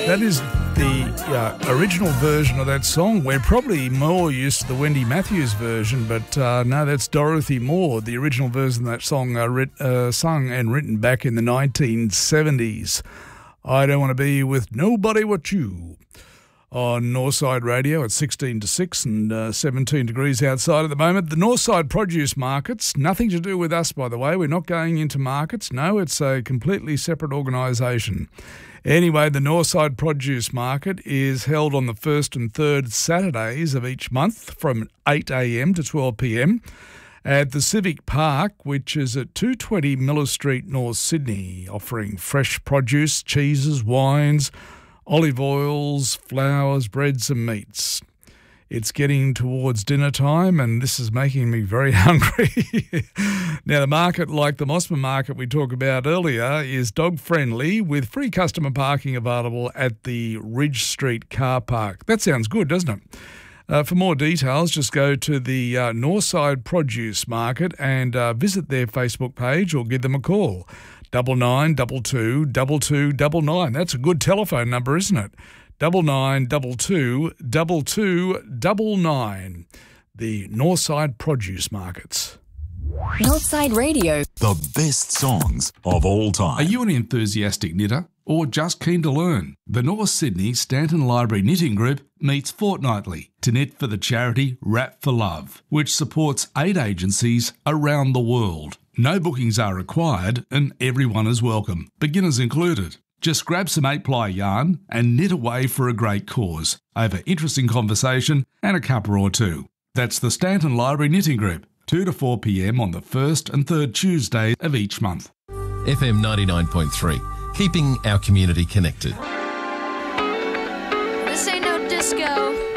That is the original version of that song. We're probably more used to the Wendy Matthews version, but no, that's Dorothy Moore, the original version of that song sung and written back in the 1970s. I Don't Want to Be With Nobody But You. On Northside Radio at 16 to 6 and 17 degrees outside at the moment. The Northside Produce Markets, nothing to do with us, by the way. We're not going into markets. No, it's a completely separate organisation. Anyway, the Northside Produce Market is held on the first and third Saturdays of each month from 8 a.m. to 12 p.m. at the Civic Park, which is at 220 Miller Street, North Sydney, offering fresh produce, cheeses, wines, olive oils, flours, breads and meats. It's getting towards dinner time and this is making me very hungry. Now, the market, like the Mossman Market we talked about earlier, is dog-friendly with free customer parking available at the Ridge Street car park. That sounds good, doesn't it? For more details, just go to the Northside Produce Market and visit their Facebook page or give them a call. 9922 2299. That's a good telephone number, isn't it? 9922 2299. The Northside Produce Markets. Northside Radio. The best songs of all time. Are you an enthusiastic knitter or just keen to learn? The North Sydney Stanton Library Knitting Group meets fortnightly to knit for the charity Wrap for Love, which supports 8 agencies around the world. No bookings are required and everyone is welcome, beginners included. Just grab some 8-ply yarn and knit away for a great cause over interesting conversation and a cuppa or two. That's the Stanton Library Knitting Group, 2 to 4 p.m. on the first and third Tuesday of each month. FM 99.3, keeping our community connected. This ain't no disco.